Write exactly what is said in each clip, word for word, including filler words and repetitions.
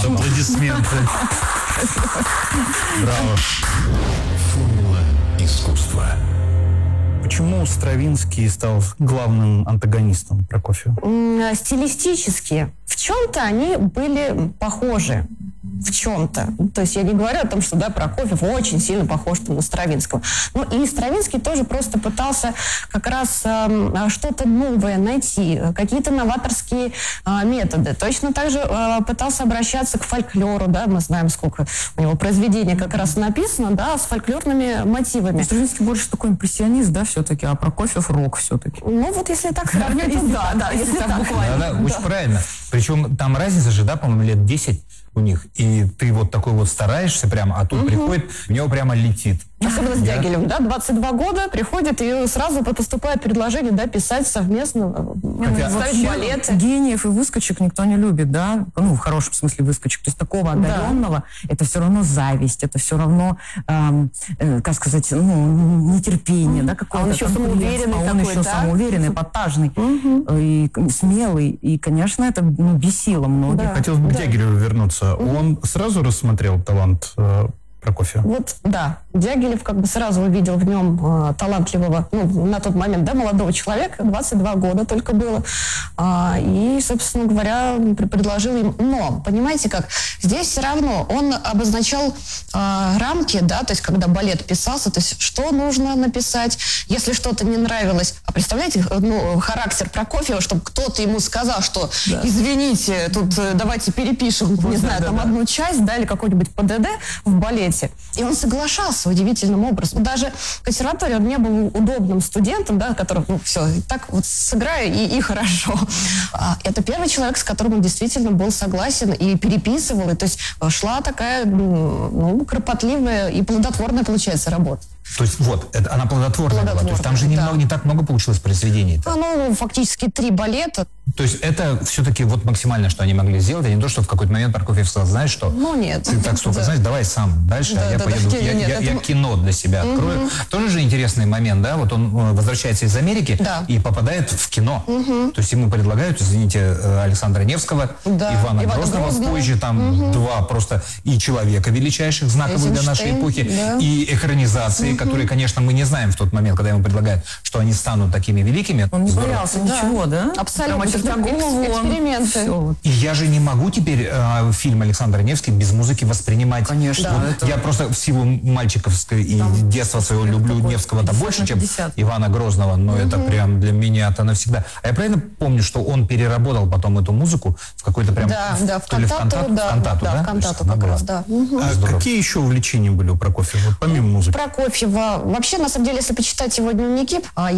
Аплодисменты. Браво. Формула искусства. Почему Стравинский стал главным антагонистом Прокофьева? Стилистически. В чем-то они были похожи. В чем-то. То есть я не говорю о том, что да, Прокофьев очень сильно похож там, на Стравинского. Ну и Стравинский тоже просто пытался как раз э, что-то новое найти, какие-то новаторские э, методы. Точно так же э, пытался обращаться к фольклору, да, мы знаем, сколько у него произведений как раз написано, да, с фольклорными мотивами. Стравинский больше такой импрессионист, да, все-таки, а Прокофьев рок все-таки. Ну вот если так сравнивать, то да, да, если так буквально. Да, да, очень правильно. Причем там разница же, да, по-моему, лет десять у них. И ты вот такой вот стараешься прямо, а тут угу. приходит, в него прямо летит. Особенно с Дягилевым, да, двадцать два года, приходит и сразу поступает предложение, да, писать совместно, Хотя, ставить балеты. Гениев и выскочек никто не любит, да, ну, в хорошем смысле выскочек, то есть такого одаренного, да. Это все равно зависть, это все равно, эм, э, как сказать, ну, нетерпение, mm-hmm. да, какой-то. А он еще самоуверенный а он такой, еще да? самоуверенный, эпатажный, mm-hmm. и смелый, и, конечно, это ну, бесило многих. Да. Хотелось бы да. к Дягилеву вернуться. Mm-hmm. Он сразу рассмотрел талант э, Прокофьева? Вот, да. Дягилев как бы сразу увидел в нем э, талантливого, ну, на тот момент, да, молодого человека, двадцать два года только было. А, и, собственно говоря, предложил им. Но, понимаете как, здесь все равно он обозначал э, рамки, да, то есть когда балет писался, то есть что нужно написать, если что-то не нравилось. А представляете, ну, характер Прокофьева, чтобы кто-то ему сказал, что да. извините, тут э, давайте перепишем, вот, не да, знаю, да, там да. одну часть, да, или какой-нибудь ПДД в балете. И он соглашался удивительным образом. Даже в консерватории он не был удобным студентом, да, который, ну, все, так вот сыграю, и, и хорошо. А это первый человек, с которым он действительно был согласен и переписывал. И, то есть шла такая, ну, кропотливая и плодотворная, получается, работа. То есть вот, это, она плодотворная, плодотворная была. То есть там же да. немного, не так много получилось произведений. А, ну, фактически три балета. То есть это все-таки вот максимально, что они могли сделать, а не то, что в какой-то момент Прокофьев сказал, знаешь что? Ну, нет. Ты так столько да. знаешь, давай сам дальше, да, а я да, поеду, да, я, нет, я, это... я кино для себя открою. Угу. Тоже же интересный момент, да? Вот он возвращается из Америки да. и попадает в кино. Угу. То есть ему предлагают, извините, Александра Невского, да. Ивана Иван Грозного, Грозного, позже там угу. два просто и человека величайших, знаковых для нашей эпохи, да. и экранизации, угу. которые, конечно, мы не знаем в тот момент, когда ему предлагают, что они станут такими великими. Он не Здорово. боялся да. ничего, да? Абсолютно. Эксперименты. И я же не могу теперь э, фильм Александр Невский без музыки воспринимать. Конечно. Вот Да, это... Я просто в силу мальчиковской и там детства своего люблю Невского-то больше, чем Ивана Грозного, но угу. это прям для меня-то навсегда. А я правильно помню, что он переработал потом эту музыку в какой-то прям... Да, да, в кантату, в кантату, да. В кантату, да? да? в кантату как раз, да. Угу. А Здорово. Какие еще увлечения были у Прокофьева, вот, помимо музыки? Прокофьева, вообще, на самом деле, если почитать его дневники,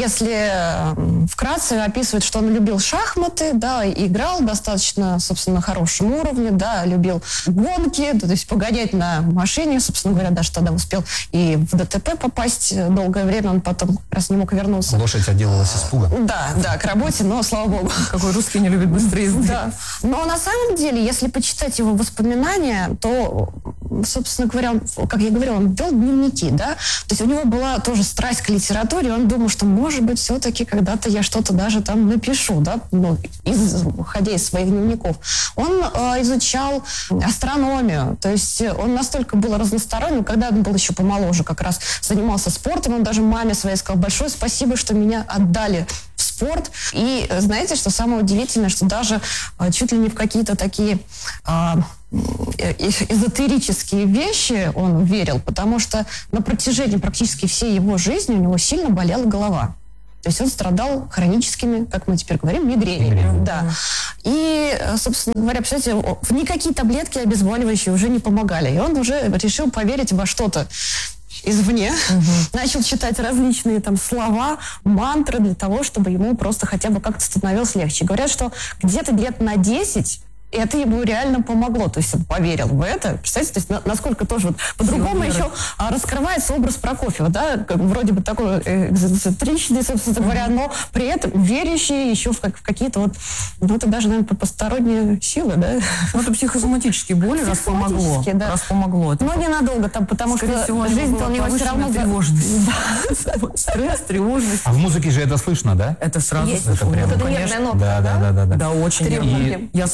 если вкратце описывает, что он любил шахматы, да, играл достаточно, собственно, на хорошем уровне, да, любил гонки, то есть погонять на машине, собственно говоря, даже тогда успел и в ДТП попасть долгое время, он потом как раз не мог вернуться. Лошадь отделалась испуга. Да, да, к работе, но, слава богу. Какой русский не любит быстрые езды. Да. Но на самом деле, если почитать его воспоминания, то, собственно говоря, он, как я говорила, он вел дневники, да, то есть у него была тоже страсть к литературе, он думал, что, может быть, все-таки когда-то я что-то даже там напишу, да, ну, исходя из своих дневников. Он э, изучал астрономию, то есть он настолько был разносторонним, когда он был еще помоложе, как раз занимался спортом, он даже маме своей сказал: большое спасибо, что меня отдали в спорт. И знаете, что самое удивительное, что даже э, чуть ли не в какие-то такие э, эзотерические вещи он верил, потому что на протяжении практически всей его жизни у него сильно болела голова. То есть он страдал хроническими, как мы теперь говорим, мигренями. Мигрень. Да. И, собственно говоря, представляете, никакие таблетки обезболивающие уже не помогали. И он уже решил поверить во что-то извне. Угу. Начал читать различные там слова, мантры для того, чтобы ему просто хотя бы как-то становилось легче. Говорят, что где-то лет на десять это ему реально помогло. То есть он поверил в это. Представляете, то есть на, насколько тоже вот по-другому еще а, раскрывается образ Прокофьева, да, как, вроде бы такой эксцентричный, собственно говоря, но при этом верящий еще в, как, в какие-то вот, ну это даже, наверное, посторонние силы, да. Ну это психосоматические боли, раз помогло. Да. Раз помогло. Но ненадолго там, потому Скорее что всего, жизнь-то у него все равно... Тревожность. Да. Стресс, тревожность. А в музыке же это слышно, да? Это сразу Есть. слышно. Это, это конечно. Нота, да, да, да, да, да. Да, очень. И... Я сама всегда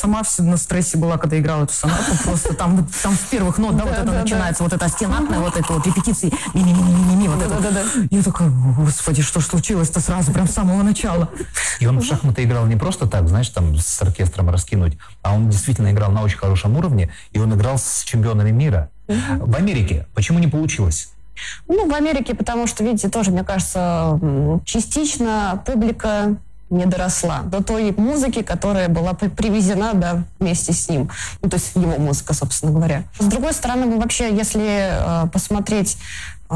особенно в стрессе была, когда играла эту сонату, просто там, там с первых нот, да, вот это начинается, вот эта стенатная, вот эта вот репетиции, ми-ми-ми-ми-ми, вот это. Я такая, господи, что ж случилось-то сразу, прям с самого начала. И он в шахматы играл не просто так, знаешь, там с оркестром раскинуть, а он действительно играл на очень хорошем уровне, и он играл с чемпионами мира. В Америке почему не получилось? Ну, в Америке, потому что, видите, тоже, мне кажется, частично публика не доросла до той музыки, которая была привезена, да, вместе с ним. Ну, то есть его музыка, собственно говоря. С другой стороны, вообще, если э, посмотреть э,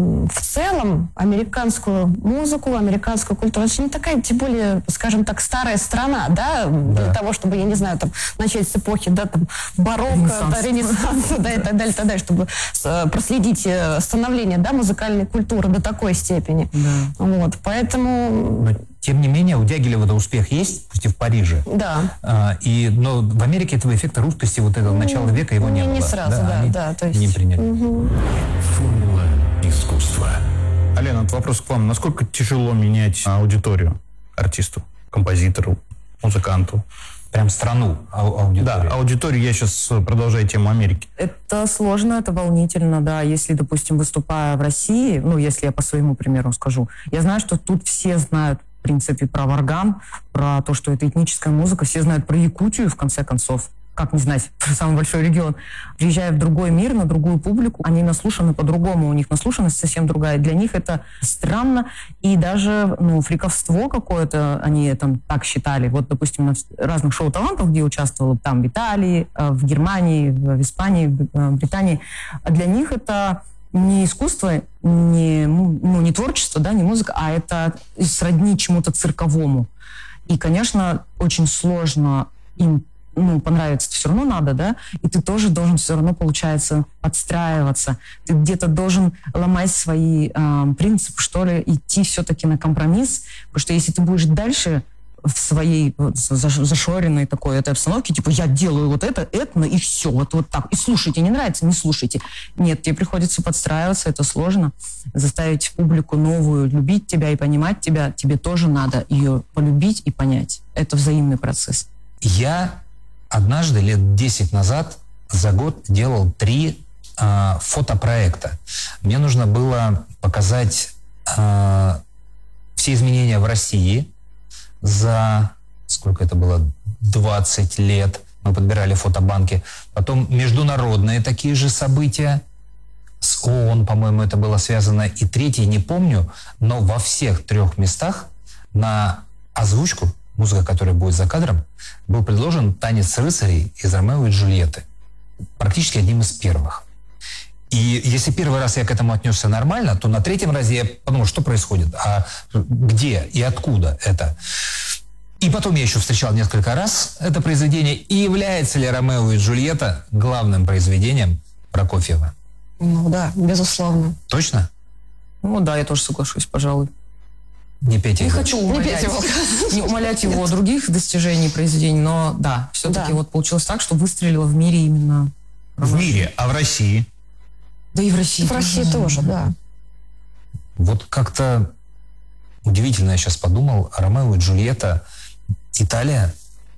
в целом американскую музыку, американскую культуру, это же не такая, тем более, скажем так, старая страна, да, да. Для того, чтобы, я не знаю, там, начать с эпохи, да, там, барокко, Ренессанс. Да, Ренессанса, да, и так далее, и так далее, чтобы проследить становление, да, музыкальной культуры до такой степени. Да. Вот, поэтому... Но, тем не менее, у Дягилева успех есть, пусть и в Париже. Да. А, и, но в Америке этого эффекта русскости вот этого начала века его не, не было. Не сразу, да, да, они да, то есть... не приняли. Угу. Формула искусства. Алена, вот вопрос к вам. Насколько тяжело менять аудиторию артисту, композитору, музыканту? Прям страну ау- аудиторию. Да, аудиторию, я сейчас продолжаю тему Америки. Это сложно, это волнительно, да. Если, допустим, выступая в России, ну, если я по своему примеру скажу, я знаю, что тут все знают, в принципе, про варган, про то, что это этническая музыка, все знают про Якутию, в конце концов. Как не знать, про самый большой регион. Приезжая в другой мир, на другую публику, они наслушаны по-другому, у них наслушанность совсем другая. Для них это странно, и даже, ну, фриковство какое-то, они это так считали. Вот, допустим, на разных шоу талантов, где я участвовала, там в Италии, в Германии, в Испании, в Британии, для них это не искусство, не, ну, не творчество, да, не музыка, а это сродни чему-то цирковому. И, конечно, очень сложно им, ну, понравится, все равно надо, да, и ты тоже должен все равно, получается, подстраиваться. Ты где-то должен ломать свои э, принципы, что ли, идти все-таки на компромисс, потому что если ты будешь дальше в своей вот, зашоренной такой этой обстановке, типа, я делаю вот это, этно, и все, вот, вот так. И слушайте, не нравится, не слушайте. Нет, тебе приходится подстраиваться, это сложно. Заставить публику новую любить тебя и понимать тебя, тебе тоже надо ее полюбить и понять. Это взаимный процесс. Я однажды, лет десять назад, за год делал три э, фотопроекта. Мне нужно было показать э, все изменения в России за, сколько это было, двадцать лет. Мы подбирали фотобанки. Потом международные такие же события. С ООН, по-моему, это было связано. И третий, не помню, но во всех трех местах на озвучку, музыка, которая будет за кадром, был предложен танец рыцарей из «Ромео и Джульетты». Практически одним из первых. И если первый раз я к этому отнесся нормально, то на третьем разе я подумал, что происходит, а где и откуда это. И потом я еще встречал несколько раз это произведение. И является ли «Ромео и Джульетта» главным произведением Прокофьева? Ну да, безусловно. Точно? Ну да, я тоже соглашусь, пожалуй. Не пейте Не его. хочу умолять, не умолять его других достижений, произведений, но да, все-таки Да. вот получилось так, что выстрелило в мире именно... В мире, а в России? Да и в России. В России тоже, да. Вот как-то удивительно я сейчас подумал. «Ромео и Джульетта», Италия,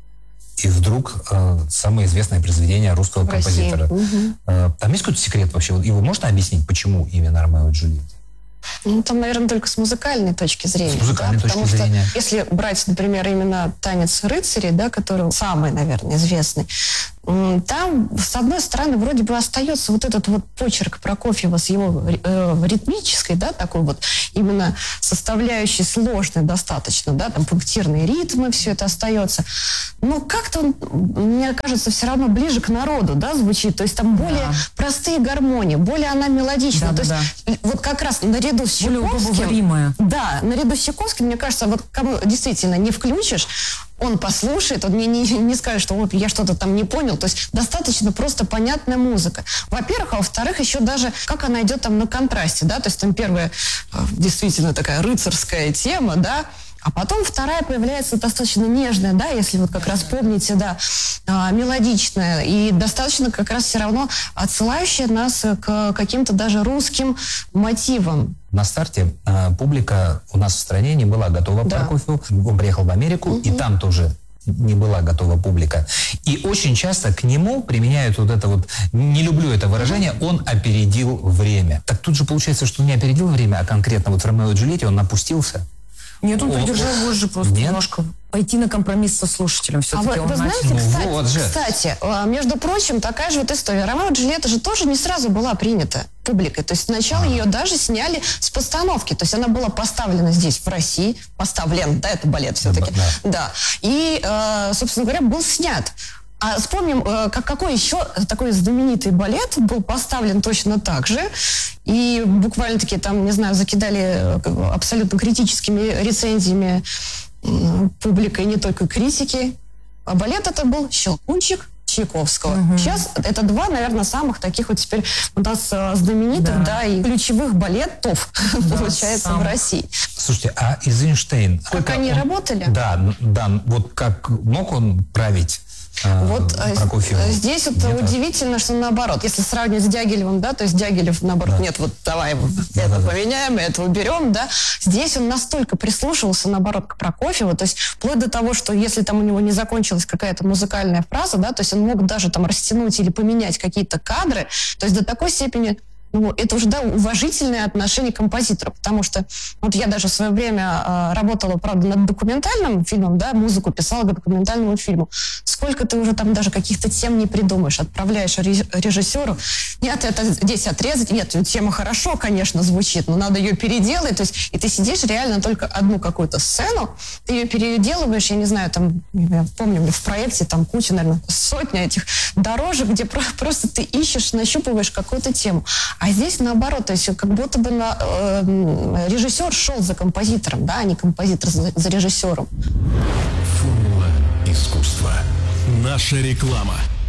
и вдруг э, самое известное произведение русского В России. композитора. Мгм. Э, там есть какой-то секрет вообще? Вот его можно объяснить, почему именно «Ромео и Джульетта»? Ну, там, наверное, только с музыкальной точки зрения. С музыкальной да, точки потому зрения. Что, если брать, например, именно «Танец рыцарей», да, который самый, наверное, известный, м, там, с одной стороны, вроде бы остается вот этот вот почерк Прокофьева с его э, ритмической, да, такой вот именно составляющей сложной достаточно, да, там пунктирные ритмы, все это остается. Но как-то он, мне кажется, все равно ближе к народу, да, звучит. То есть там более Да. простые гармонии, более она мелодичная. Да, То да, есть вот как раз наряду с Более Чайковским... удобоваримая. Да, наряду с Чайковским, мне кажется, вот кому действительно не включишь, он послушает, он мне не, не скажет, что вот я что-то там не понял. То есть достаточно просто понятная музыка. Во-первых, а во-вторых, еще даже как она идет там на контрасте, да, то есть там первая э, действительно такая рыцарская тема, да, а потом вторая появляется достаточно нежная, да, если вот как раз помните, да, а, мелодичная и достаточно как раз все равно отсылающая нас к каким-то даже русским мотивам. На старте э, публика у нас в стране не была готова к Да. Прокофьеву. Он приехал в Америку, и там тоже не была готова публика. И очень часто к нему применяют вот это вот, не люблю это выражение, он опередил время. Так тут же получается, что он не опередил время, а конкретно вот в «Ромео и Джульетте» он опустился. Нет, он О, придержал вожжи просто нет? немножко пойти на компромисс со слушателем. Все-таки а вы, он вы знаете, начал. кстати, Ну, вот же. кстати, между прочим, такая же вот история. «Ромео и Джульетта» же тоже не сразу была принята публикой. То есть сначала ее даже сняли с постановки. То есть она была поставлена здесь, в России. Поставлен, да, это балет все-таки. Да, да. Да. И, э, собственно говоря, был снят. А вспомним, как, какой еще такой знаменитый балет был поставлен точно так же. И буквально-таки там, не знаю, закидали абсолютно критическими рецензиями публика, и не только критики. А балет это был «Щелкунчик» Чайковского. Угу. Сейчас это два, наверное, самых таких вот теперь у нас знаменитых, да, да и ключевых балетов, да, получается, сам. в России. Слушайте, а Эйзенштейн... Как они он, работали? Да, да, вот как мог он править? Вот Прокофьева. Здесь вот нет, удивительно, что наоборот, если сравнивать с Дягилевым, да, то есть Дягилев, наоборот, да. нет, вот давай да, это да, поменяем, да. это уберем, да. Здесь он настолько прислушивался, наоборот, к Прокофьеву, то есть вплоть до того, что если там у него не закончилась какая-то музыкальная фраза, да, то есть он мог даже там растянуть или поменять какие-то кадры, то есть до такой степени... Ну, это уже, да, уважительное отношение к композитору, потому что вот я даже в свое время э, работала, правда, над документальным фильмом, да, музыку писала к документальному фильму. Сколько ты уже там даже каких-то тем не придумаешь, отправляешь режиссеру, нет, это здесь отрезать, нет, тема хорошо, конечно, звучит, но надо ее переделать, то есть, и ты сидишь реально только одну какую-то сцену, ты ее переделываешь, я не знаю, там, я помню, в проекте там куча, наверное, сотня этих дорожек, где про- просто ты ищешь, нащупываешь какую-то тему. А здесь наоборот, то есть как будто бы на, э, режиссер шел за композитором, да, а не композитор за, за режиссером. Формула искусства. Наша реклама.